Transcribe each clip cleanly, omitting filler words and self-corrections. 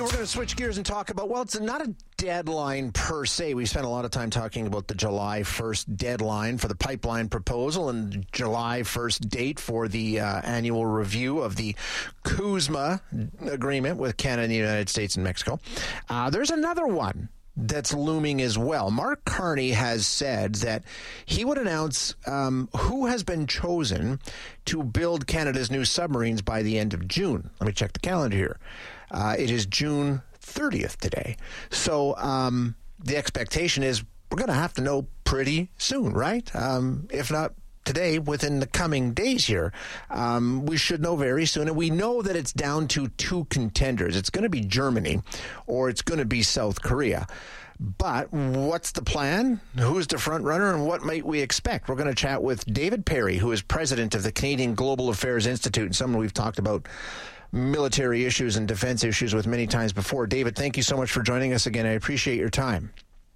We're going to switch gears and talk about, well, it's not a deadline per se. We spent a lot of time talking about the July 1st deadline for the pipeline proposal and July 1st date for the annual review of the CUSMA agreement with Canada, the United States, and Mexico. There's another one that's looming as well. Mark Carney has said that he would announce who has been chosen to build Canada's new submarines by the end of June. Let me check the calendar here. It is June 30th today. So the expectation is we're going to have to know pretty soon, right? If not today, within the coming days here. We should know very soon. And we know that it's down to two contenders. It's going to be Germany or it's going to be South Korea. But what's the plan? Who's the front runner, and what might we expect? We're going to chat with David Perry, who is president of the Canadian Global Affairs Institute, and someone we've talked about military issues and defense issues with many times before. David, thank you so much for joining us again. I appreciate your time.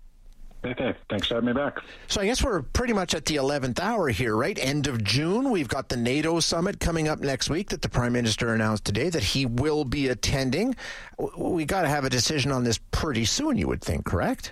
Okay, thanks for having me back. So I guess we're pretty much at the 11th hour here, right? End of June. We've got the NATO summit coming up next week that the Prime Minister announced today that he will be attending. We got to have a decision on this pretty soon, you would think, correct?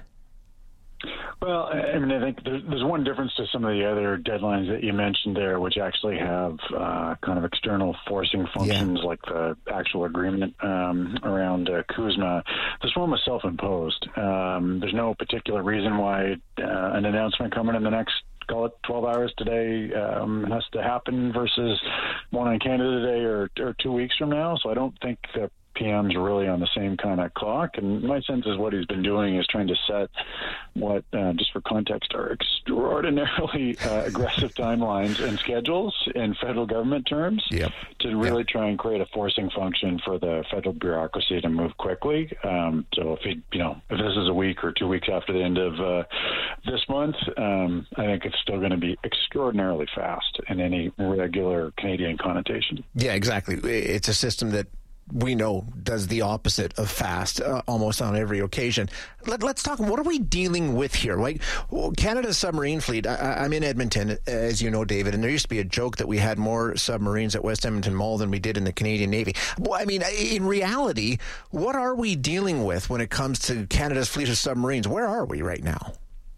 Well, I mean, I think there's one difference to some of the other deadlines that you mentioned there, which actually have kind of external forcing functions like the actual agreement around CUSMA. This one was self-imposed. There's no particular reason why an announcement coming in the next, call it 12 hours today, has to happen versus one on Canada today or 2 weeks from now. So I don't think the PM's really on the same kind of clock, and my sense is what he's been doing is trying to set what, just for context, are extraordinarily aggressive timelines and schedules in federal government terms to really try and create a forcing function for the federal bureaucracy to move quickly. So if this is a week or 2 weeks after the end of this month, I think it's still going to be extraordinarily fast in any regular Canadian connotation. Yeah, exactly. It's a system that we know does the opposite of fast almost on every occasion. Let's talk, what are we dealing with here? Like Canada's submarine fleet, I'm in Edmonton, as you know, David, and there used to be a joke that we had more submarines at West Edmonton Mall than we did in the Canadian Navy. Well, I mean, in reality, what are we dealing with when it comes to Canada's fleet of submarines? Where are we right now?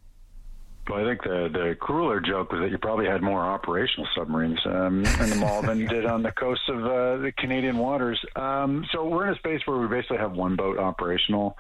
Well, I think the crueler joke was that you probably had more operational submarines in the mall than you did on the coast of the Canadian waters. So we're in a space where we basically have one boat operational,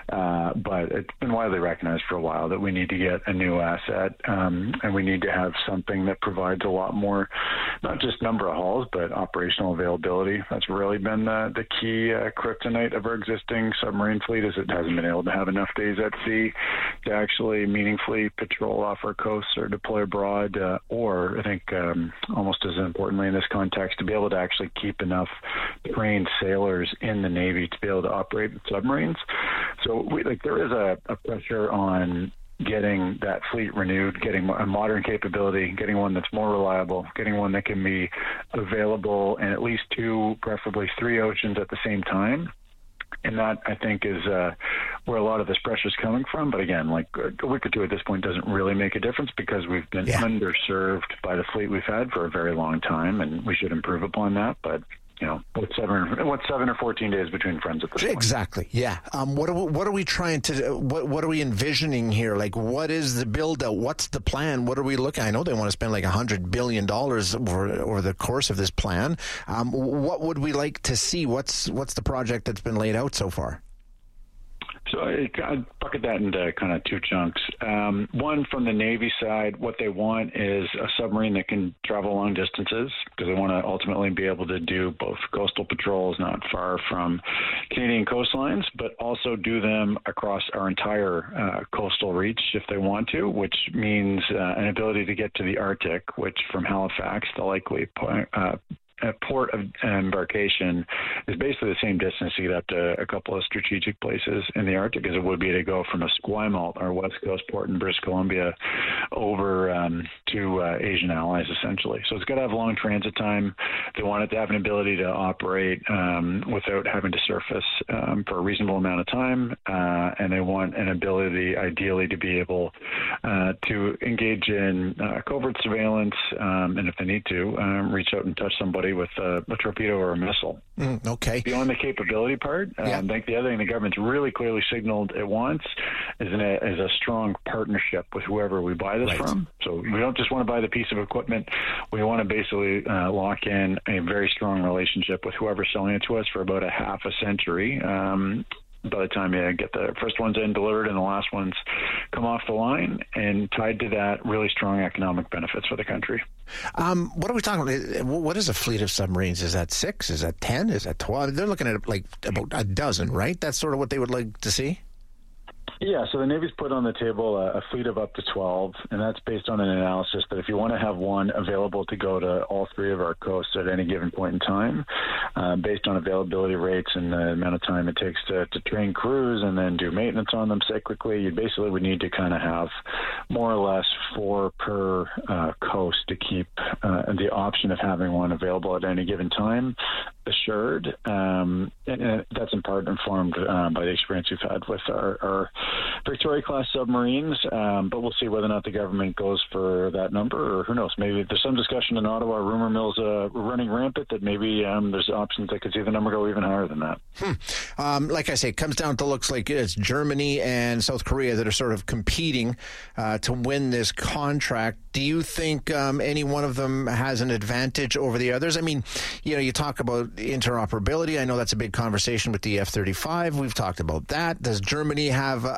but it's been widely recognized for a while that we need to get a new asset, and we need to have something that provides a lot more, not just number of hulls, but operational availability. That's really been the key kryptonite of our existing submarine fleet, is it hasn't been able to have enough days at sea to actually meaningfully patrol off our coasts or deploy abroad, or I think almost as importantly in this context, to be able to actually keep enough trained sailors in the Navy to be able to operate submarines. So there is a pressure on getting that fleet renewed, getting a modern capability, getting one that's more reliable, getting one that can be available in at least 2, preferably 3 oceans at the same time. And that, I think, is where a lot of this pressure is coming from. But again, like a week or two at this point doesn't really make a difference because we've been underserved by the fleet we've had for a very long time, and we should improve upon that. But what's 7 or 14 days between friends at this point? Exactly. Yeah. What are we trying to? What are we envisioning here? Like, what is the build out? What's the plan? What are we looking? I know they want to spend like $100 billion over the course of this plan. What would we like to see? What's the project that's been laid out so far? So I bucket that into kind of 2 chunks. One, from the Navy side, what they want is a submarine that can travel long distances, because they want to ultimately be able to do both coastal patrols not far from Canadian coastlines, but also do them across our entire coastal reach if they want to, which means an ability to get to the Arctic, which from Halifax, the likely port of embarkation is basically the same distance to get up to a couple of strategic places in the Arctic as it would be to go from Esquimalt, our west coast port in British Columbia, over to Asian allies, essentially. So it's got to have long transit time. They want it to have an ability to operate without having to surface for a reasonable amount of time, and they want an ability, ideally, to be able to engage in covert surveillance, and if they need to, reach out and touch somebody with a torpedo or a missile. Okay. Beyond the capability part, I think the other thing the government's really clearly signaled it wants is a strong partnership with whoever we buy this from. So we don't just want to buy the piece of equipment. We want to basically lock in a very strong relationship with whoever's selling it to us for about a half a century. By the time you get the first ones in delivered and the last ones come off the line, and tied to that, really strong economic benefits for the country. What are we talking about? What is a fleet of submarines? Is that 6? Is that 10? Is that 12? They're looking at like about a dozen, right? That's sort of what they would like to see? Yeah, so the Navy's put on the table a fleet of up to 12, and that's based on an analysis that if you want to have one available to go to all 3 of our coasts at any given point in time, based on availability rates and the amount of time it takes to train crews and then do maintenance on them cyclically, you basically would need to kind of have more or less 4 per coast to keep the option of having one available at any given time assured. And that's in part informed by the experience we've had with our Victoria-class submarines, but we'll see whether or not the government goes for that number, or who knows, maybe there's some discussion in Ottawa, rumor mills running rampant, that maybe there's options that could see the number go even higher than that. Like I say, it comes down to looks like it's Germany and South Korea that are sort of competing to win this contract. Do you think any one of them has an advantage over the others? I mean, you talk about interoperability. I know that's a big conversation with the F-35. We've talked about that. Does Germany have